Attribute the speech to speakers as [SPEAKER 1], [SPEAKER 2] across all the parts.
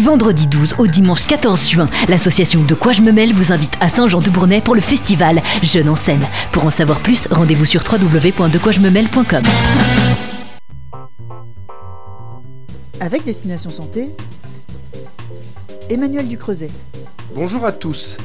[SPEAKER 1] vendredi 12 au dimanche 14 juin, l'association De Quoi Je Me Mêle vous invite à Saint-Jean-de-Bournay pour le festival Jeunes en scène. Pour en savoir plus, rendez-vous sur www.dequoijememêle.com.
[SPEAKER 2] Avec Destination Santé, Emmanuel Ducreuset.
[SPEAKER 3] Bonjour à tous.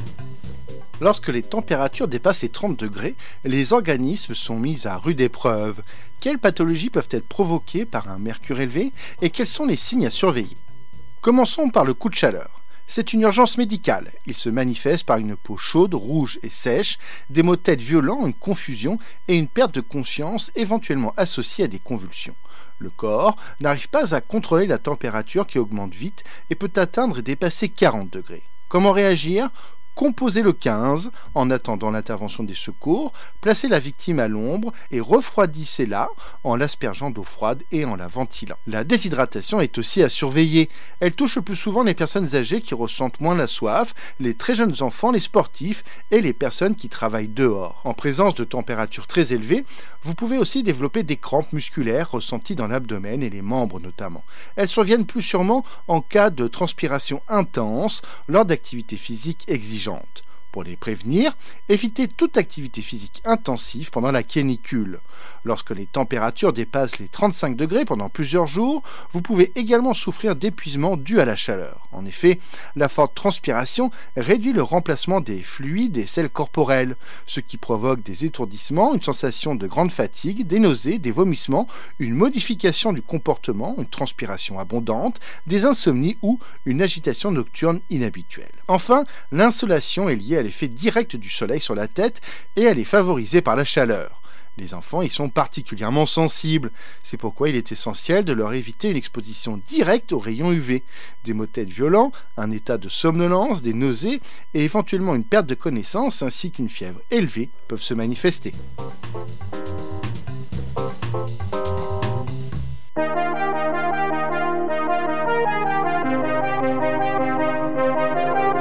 [SPEAKER 3] Lorsque les températures dépassent les 30 degrés, les organismes sont mis à rude épreuve. Quelles pathologies peuvent être provoquées par un mercure élevé et quels sont les signes à surveiller? Commençons par le coup de chaleur. C'est une urgence médicale. Il se manifeste par une peau chaude, rouge et sèche, des maux de tête violents, une confusion et une perte de conscience éventuellement associée à des convulsions. Le corps n'arrive pas à contrôler la température qui augmente vite et peut atteindre et dépasser 40 degrés. Comment réagir ? Composez le 15 en attendant l'intervention des secours, placez la victime à l'ombre et refroidissez-la en l'aspergeant d'eau froide et en la ventilant. La déshydratation est aussi à surveiller. Elle touche le plus souvent les personnes âgées qui ressentent moins la soif, les très jeunes enfants, les sportifs et les personnes qui travaillent dehors. En présence de températures très élevées, vous pouvez aussi développer des crampes musculaires ressenties dans l'abdomen et les membres notamment. Elles surviennent plus sûrement en cas de transpiration intense lors d'activités physiques exigeantes. Pour les prévenir, évitez toute activité physique intensive pendant la canicule. Lorsque les températures dépassent les 35 degrés pendant plusieurs jours, vous pouvez également souffrir d'épuisement dû à la chaleur. En effet, la forte transpiration réduit le remplacement des fluides et sels corporels, ce qui provoque des étourdissements, une sensation de grande fatigue, des nausées, des vomissements, une modification du comportement, une transpiration abondante, des insomnies ou une agitation nocturne inhabituelle. Enfin, l'insolation est liée à l'effet direct du soleil sur la tête et elle est favorisée par la chaleur. Les enfants y sont particulièrement sensibles. C'est pourquoi il est essentiel de leur éviter une exposition directe aux rayons UV. Des maux de tête violents, un état de somnolence, des nausées et éventuellement une perte de connaissance ainsi qu'une fièvre élevée peuvent se manifester.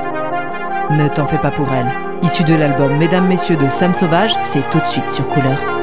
[SPEAKER 4] Ne t'en fais pas pour elle. Issu de l'album Mesdames, Messieurs de Sam Sauvage, c'est tout de suite sur Couleur.